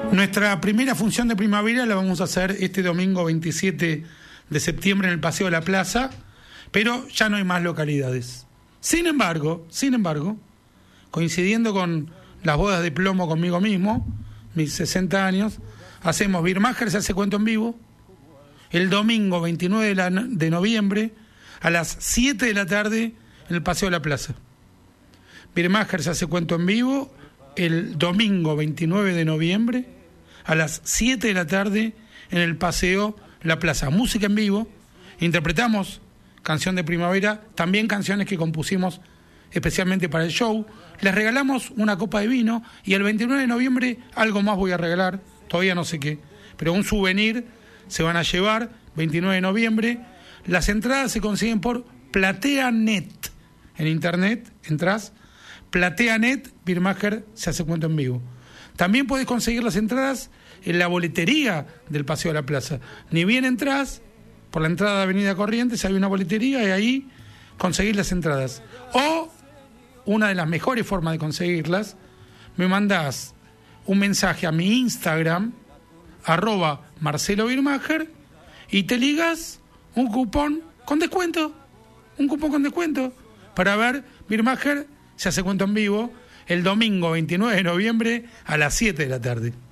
Nuestra primera función de primavera la vamos a hacer este domingo 27 de septiembre en el Paseo de la Plaza, pero ya no hay más localidades. Sin embargo, coincidiendo con las bodas de plomo conmigo mismo, mis 60 años, hacemos Birmacher se hace cuento en vivo, el domingo 29 de noviembre a las 7 de la tarde en el Paseo de la Plaza. Birmacher se hace cuento en vivo el domingo 29 de noviembre a las 7 de la tarde en el Paseo La Plaza. Música en vivo, interpretamos canción de primavera, también canciones que compusimos especialmente para el show. Les regalamos una copa de vino y el 29 de noviembre algo más voy a regalar, todavía no sé qué, pero un souvenir se van a llevar, 29 de noviembre. Las entradas se consiguen por PlateaNet. En internet entras, PlateaNet, Birmacher se hace cuento en vivo. También podés conseguir las entradas en la boletería del Paseo de la Plaza. Ni bien entras, por la entrada de Avenida Corrientes hay una boletería y ahí conseguís las entradas. O, una de las mejores formas de conseguirlas, me mandás un mensaje a mi Instagram, @MarceloBirmacher, y te ligas un cupón con descuento. Para ver Birmacher se hace cuento en vivo el domingo 29 de noviembre a las 7 de la tarde.